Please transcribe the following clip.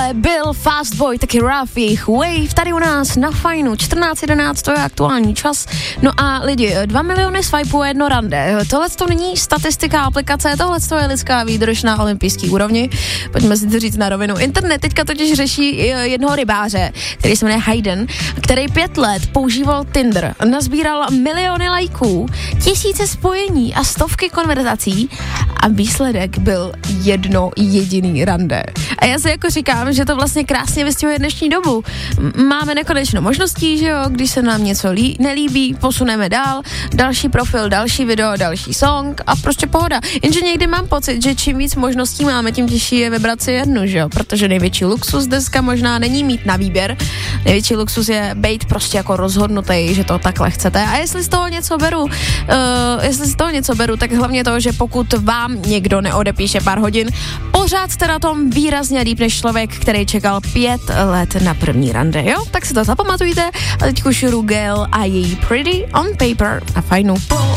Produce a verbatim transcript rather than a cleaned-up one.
byl Fast Boy, taky Rough, jejich Wave, tady u nás na Fajnu, čtrnáct jedenáct, to je aktuální čas. No a lidi, dva miliony swipeů, jedno rande. Tohle to není statistika aplikace, tohle to je lidská výdrž na olympijský úrovni. Pojďme si to říct na rovinu. Internet teďka totiž řeší jednoho rybáře, který se jmenuje Hayden, který pět let používal Tinder, nazbíral miliony lajků, tisíce spojení a stovky konverzací a výsledek byl jedno jediný rande. A já si jako říkám, že to vlastně krásně vystihuje dnešní dobu. Máme nekonečno možností, že jo, když se nám něco lí, nelíbí, posuneme dál, další profil, další video, další song a prostě pohoda. Jenže někdy mám pocit, že čím víc možností máme, tím těžší je vybrat si jednu, že jo, protože největší luxus dneska možná není mít na výběr, největší luxus je být prostě jako rozhodnutý, že to takhle chcete. A jestli z toho něco beru, uh, jestli z toho něco beru, tak hlavně to, že pokud vám někdo neodepíše pár hodin, pořád jste na tom výrazně líp než člověk, který čekal pět let na první rande, jo? Tak si to zapamatujte. A teď už Rugel a její Pretty on Paper a Fajnu.